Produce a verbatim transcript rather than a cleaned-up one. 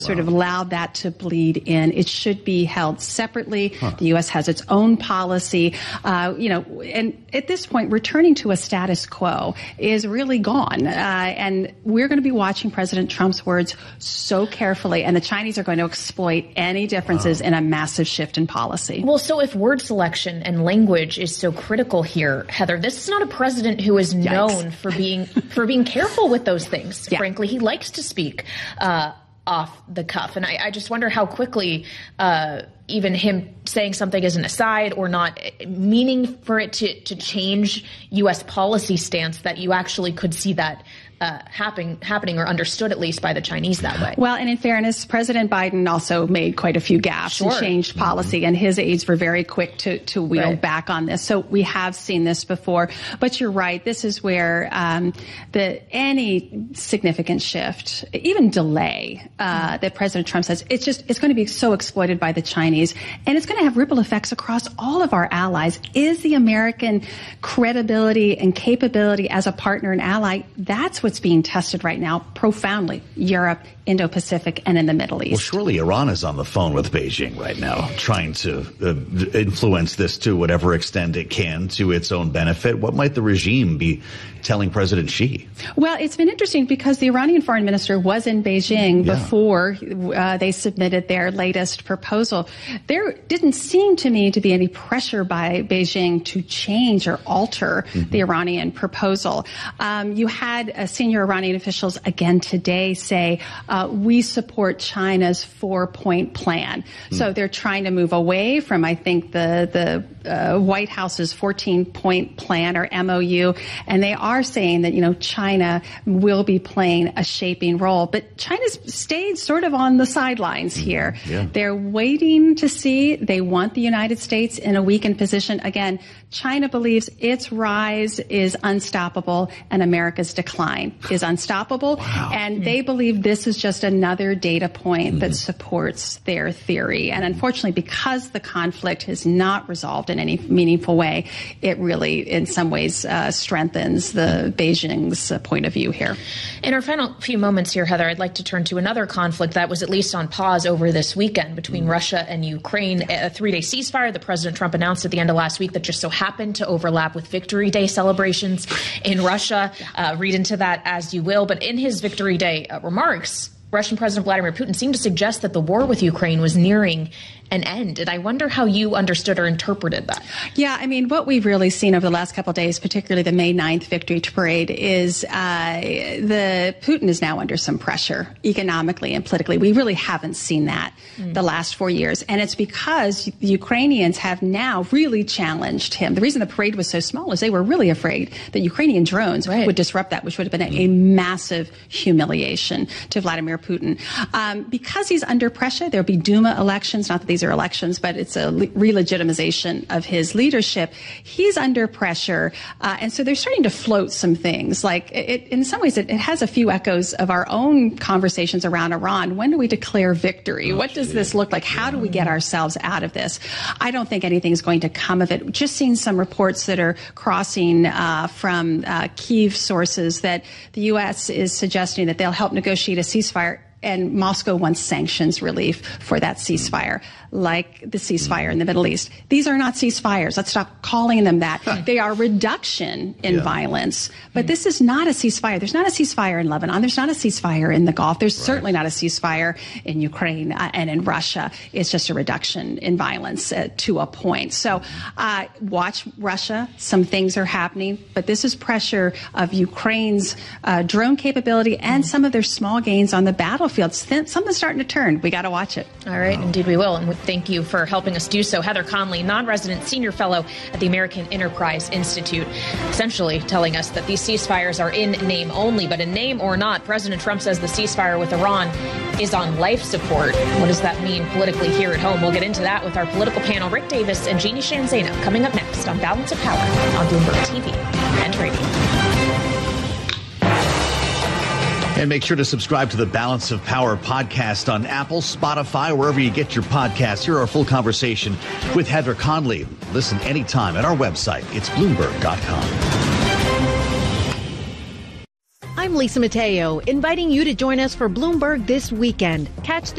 sort of allowed that to bleed in. It should be held separately. Huh. The U S has its own policy. Uh, you know, and at this point, returning to a status quo is really gone. Uh, and we're going to be watching President Trump's words so carefully, and the Chinese are going to exploit any differences wow. in a massive shift in policy. Well, so if word selection and language is so critical here, Heather, this is not a president who is Yikes. known for being for being careful with those things. Yeah. Frankly, he likes to speak uh off the cuff. And I, I just wonder how quickly uh, even him saying something as an aside or not meaning for it to, to change U S policy stance, that you actually could see that Uh, happen, happening or understood at least by the Chinese that way. Well, and in fairness, President Biden also made quite a few gaffes sure. and changed policy, mm-hmm. and his aides were very quick to, to wheel right. back on this. So we have seen this before. But you're right. This is where um, the any significant shift, even delay, uh, that President Trump says, it's just it's going to be so exploited by the Chinese, and it's going to have ripple effects across all of our allies. Is the American credibility and capability as a partner and ally, that's what It's being tested right now profoundly. Europe, Indo-Pacific, and in the Middle East. Well, surely Iran is on the phone with Beijing right now, trying to uh, influence this to whatever extent it can to its own benefit. What might the regime be telling President Xi? Well, it's been interesting because the Iranian foreign minister was in Beijing yeah. before uh, they submitted their latest proposal. There didn't seem to me to be any pressure by Beijing to change or alter mm-hmm. the Iranian proposal. Um, you had a senior Iranian officials again today say, uh, we support China's four-point plan. Mm. So they're trying to move away from, I think, the, the uh, White House's fourteen-point plan or M O U, and they are saying that, you know, China will be playing a shaping role. But China's stayed sort of on the sidelines here. Yeah. They're waiting to see. They want the United States in a weakened position. Again, China believes its rise is unstoppable and America's decline is unstoppable. Wow. And they believe this is just another data point mm-hmm. that supports their theory. And unfortunately, because the conflict is not resolved in any meaningful way, it really, in some ways, uh, strengthens the Beijing's uh, point of view here. In our final few moments here, Heather, I'd like to turn to another conflict that was at least on pause over this weekend between mm-hmm. Russia and Ukraine. A three-day ceasefire that President Trump announced at the end of last week that just so happened to overlap with Victory Day celebrations in Russia. Uh, read into that as you will. But in his Victory Day uh, remarks, Russian President Vladimir Putin seemed to suggest that the war with Ukraine was nearing an end. And I wonder how you understood or interpreted that. Yeah, I mean, what we've really seen over the last couple of days, particularly the May ninth Victory Parade, is uh, the Putin is now under some pressure economically and politically. We really haven't seen that mm. the last four years. And it's because the Ukrainians have now really challenged him. The reason the parade was so small is they were really afraid that Ukrainian drones right. would disrupt that, which would have been a, a massive humiliation to Vladimir Putin. Um, because he's under pressure, there'll be Duma elections, not that these are elections, but it's a le- re-legitimization of his leadership. He's under pressure. Uh, and so they're starting to float some things. Like, it, in some ways, it, it has a few echoes of our own conversations around Iran. When do we declare victory? Oh, what does geez. this look like? How do we get ourselves out of this? I don't think anything's going to come of it. We've just seen some reports that are crossing uh, from uh, Kyiv sources that the U S is suggesting that they'll help negotiate a ceasefire, and Moscow wants sanctions relief for that ceasefire, like the ceasefire in the Middle East. These are not ceasefires. Let's stop calling them that. They are reduction in yeah. violence. But mm. this is not a ceasefire. There's not a ceasefire in Lebanon. There's not a ceasefire in the Gulf. There's right. certainly not a ceasefire in Ukraine uh, and in Russia. It's just a reduction in violence uh, to a point. So uh, watch Russia. Some things are happening. But this is pressure of Ukraine's uh, drone capability and mm. some of their small gains on the battlefield. Something's starting to turn. We got to watch it. All right. Wow. Indeed, we will. And thank you for helping us do so. Heather Conley, non-resident senior fellow at the American Enterprise Institute, essentially telling us that these ceasefires are in name only. But in name or not, President Trump says the ceasefire with Iran is on life support. What does that mean politically here at home? We'll get into that with our political panel, Rick Davis and Jeannie Sheehan Zaino, coming up next on Balance of Power on Bloomberg T V and radio. And make sure to subscribe to the Balance of Power podcast on Apple, Spotify, wherever you get your podcasts. Hear our full conversation with Heather Conley. Listen anytime at our website. It's Bloomberg dot com. I'm Lisa Mateo, inviting you to join us for Bloomberg This Weekend. Catch the